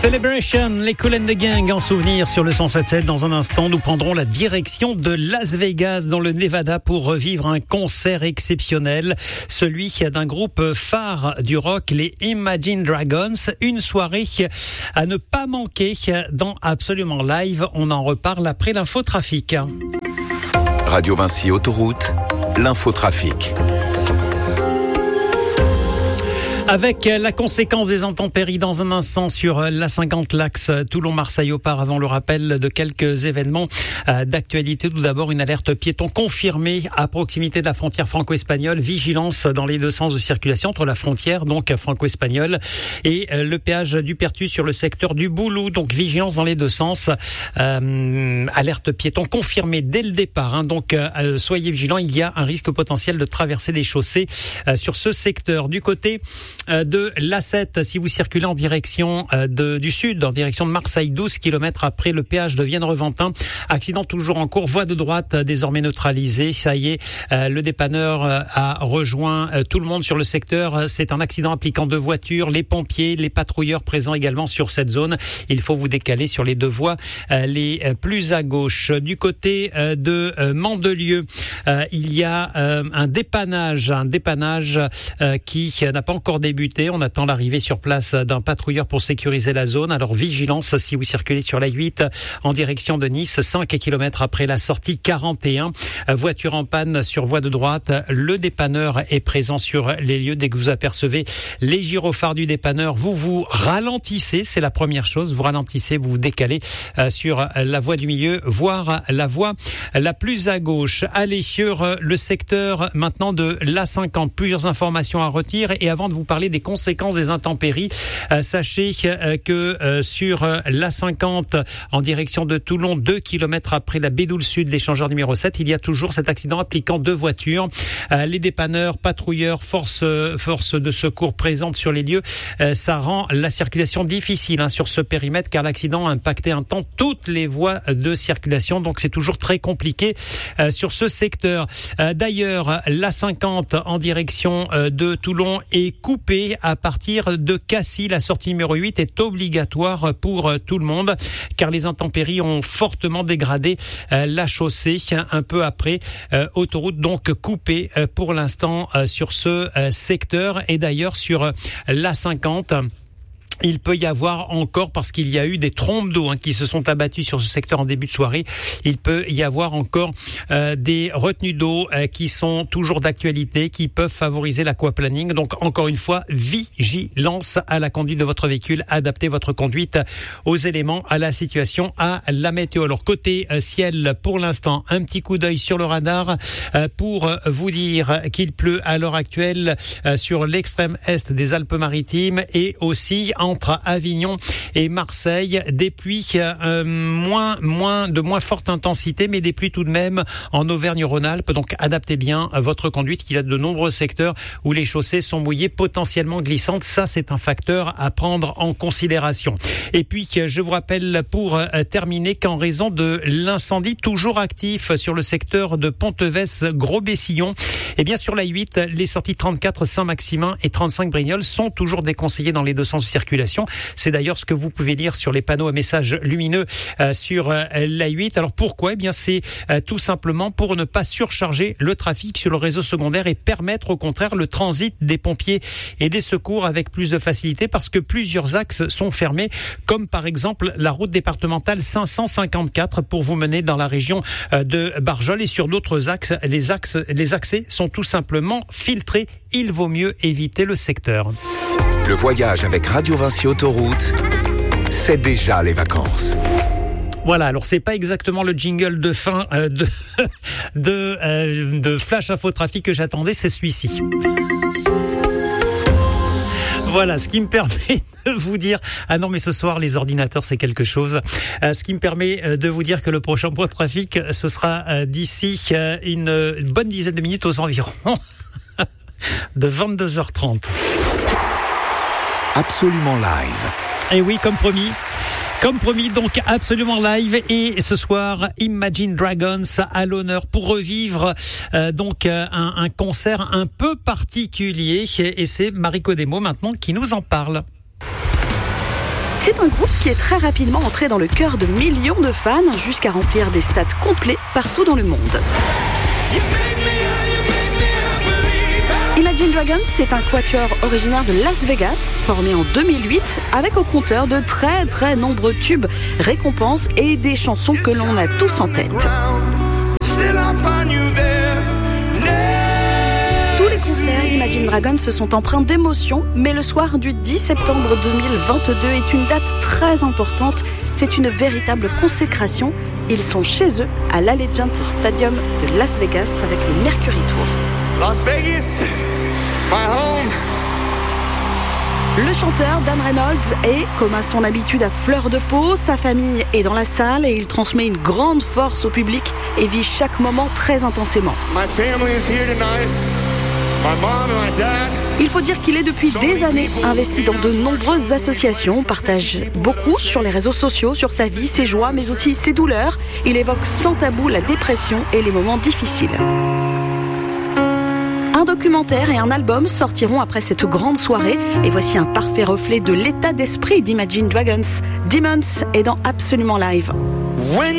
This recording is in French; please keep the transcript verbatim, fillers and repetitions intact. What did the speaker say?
Celebration, les Kool and the Gang en souvenir sur le cent sept sept. Dans un instant, nous prendrons la direction de Las Vegas dans le Nevada pour revivre un concert exceptionnel, celui d'un groupe phare du rock, les Imagine Dragons. Une soirée à ne pas manquer dans Absolument Live. On en reparle après l'infotrafic. Radio Vinci Autoroute, l'infotrafic. Avec la conséquence des intempéries dans un instant sur l'A cinquante, l'axe Toulon-Marseille. Auparavant, le rappel de quelques événements d'actualité. Tout d'abord, une alerte piéton confirmée à proximité de la frontière franco-espagnole. Vigilance dans les deux sens de circulation entre la frontière, donc franco-espagnole, et le péage du Pertus sur le secteur du Boulou. Donc, vigilance dans les deux sens. Euh, alerte piéton confirmée dès le départ. Hein. Donc, euh, soyez vigilants. Il y a un risque potentiel de traverser des chaussées euh, sur ce secteur. Du côté de l'A sept, si vous circulez en direction de, du sud, en direction de Marseille, douze kilomètres après le péage de Vienne-Reventin. Accident toujours en cours, voie de droite désormais neutralisée. Ça y est, le dépanneur a rejoint tout le monde sur le secteur. C'est un accident impliquant deux voitures, les pompiers, les patrouilleurs présents également sur cette zone. Il faut vous décaler sur les deux voies les plus à gauche. Du côté de Mandelieu, il y a un dépannage, un dépannage qui n'a pas encore débuté. On attend l'arrivée sur place d'un patrouilleur pour sécuriser la zone. Alors vigilance si vous circulez sur la huit en direction de Nice, cinq kilomètres après la sortie quarante et un. Voiture en panne sur voie de droite. Le dépanneur est présent sur les lieux. Dès que vous apercevez les gyrophares du dépanneur, vous vous ralentissez. C'est la première chose. Vous ralentissez, vous vous décalez sur la voie du milieu, voire la voie la plus à gauche. Allez sur le secteur maintenant de l'A cinquante. Plusieurs informations à retenir. Et avant de vous parler des conséquences des intempéries, euh, sachez euh, que euh, sur euh, l'A cinquante en direction de Toulon, deux kilomètres après la Bédoule Sud, l'échangeur numéro sept, il y a toujours cet accident impliquant deux voitures. Euh, les dépanneurs, patrouilleurs, forces euh, force de secours présentes sur les lieux, euh, ça rend la circulation difficile hein, sur ce périmètre car l'accident a impacté un temps toutes les voies de circulation, donc c'est toujours très compliqué euh, sur ce secteur. Euh, d'ailleurs, l'A cinquante en direction euh, de Toulon est coupé à partir de Cassis. La sortie numéro huit est obligatoire pour tout le monde car les intempéries ont fortement dégradé euh, la chaussée un peu après. Euh, autoroute donc coupée euh, pour l'instant euh, sur ce euh, secteur et d'ailleurs sur euh, l'A cinquante. Il peut y avoir encore, parce qu'il y a eu des trompes d'eau hein, qui se sont abattues sur ce secteur en début de soirée, il peut y avoir encore euh, des retenues d'eau euh, qui sont toujours d'actualité, qui peuvent favoriser l'aquaplaning. Donc encore une fois, vigilance à la conduite de votre véhicule, adaptez votre conduite aux éléments, à la situation, à la météo. Alors côté euh, ciel, pour l'instant, un petit coup d'œil sur le radar euh, pour vous dire qu'il pleut à l'heure actuelle euh, sur l'extrême est des Alpes-Maritimes et aussi en entre Avignon et Marseille, des pluies euh, moins, moins, de moins forte intensité, mais des pluies tout de même en Auvergne-Rhône-Alpes. Donc adaptez bien votre conduite, qu'il y a de nombreux secteurs où les chaussées sont mouillées, potentiellement glissantes. Ça, c'est un facteur à prendre en considération. Et puis, je vous rappelle pour euh, terminer qu'en raison de l'incendie toujours actif sur le secteur de Ponteves-Gros-Bessillon, et bien sur la huit, les sorties trente-quatre Saint-Maximin et trente-cinq Brignoles sont toujours déconseillées dans les deux sens de circulation. C'est d'ailleurs ce que vous pouvez lire sur les panneaux à messages lumineux euh, sur euh, la huit. Alors pourquoi ? Eh bien c'est euh, tout simplement pour ne pas surcharger le trafic sur le réseau secondaire et permettre au contraire le transit des pompiers et des secours avec plus de facilité parce que plusieurs axes sont fermés, comme par exemple la route départementale cinq cent cinquante-quatre pour vous mener dans la région euh, de Barjol, et sur d'autres axes, les axes, les accès sont tout simplement filtrés. Il vaut mieux éviter le secteur. Le voyage avec Radio Vinci Autoroute, c'est déjà les vacances. Voilà, alors c'est pas exactement le jingle de fin euh, de de, euh, de Flash Info Trafic que j'attendais, c'est celui-ci. Voilà, ce qui me permet de vous dire... Ah non, mais ce soir, les ordinateurs, c'est quelque chose. Euh, ce qui me permet euh, de vous dire que le prochain point de trafic, ce sera euh, d'ici euh, une, une bonne dizaine de minutes aux environs de vingt-deux heures trente. Absolument live. Et oui, comme promis... Comme promis, donc absolument live, et ce soir Imagine Dragons à l'honneur pour revivre euh, donc euh, un, un concert un peu particulier, et c'est Mariko Demo maintenant qui nous en parle. To C'est un groupe qui est très rapidement entré dans le cœur de millions de fans jusqu'à remplir des stades complets partout dans le monde. Imagine Dragons, c'est un quatuor originaire de Las Vegas, formé en deux mille huit, avec au compteur de très très nombreux tubes, récompenses et des chansons que l'on a tous en tête. Tous les concerts d'Imagine Dragons se sont empreints d'émotion, mais le soir du dix septembre deux mille vingt-deux est une date très importante. C'est une véritable consécration. Ils sont chez eux à l'Allegiant Stadium de Las Vegas avec le Mercury Tour. Las Vegas, my home. Le chanteur Dan Reynolds est, comme à son habitude, à fleur de peau. Sa famille est dans la salle et il transmet une grande force au public et vit chaque moment très intensément. My family is here tonight. My mom and my dad. Il faut dire qu'il est depuis des années investi dans de nombreuses associations, partage beaucoup sur les réseaux sociaux, sur sa vie, ses joies, mais aussi ses douleurs. Il évoque sans tabou la dépression et les moments difficiles. Un documentaire et un album sortiront après cette grande soirée. Et voici un parfait reflet de l'état d'esprit d'Imagine Dragons. Demons est dans Absolument Live. When